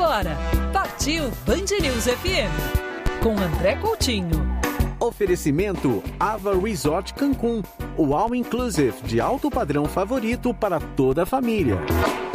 agora. Partiu Band News FM. Com André Coutinho. Oferecimento Ava Resort Cancún. O all-inclusive de alto padrão favorito para toda a família.